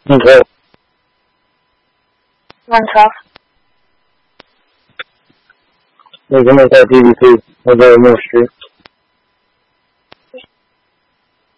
Okay. 112. There's another DVP over Mill Street.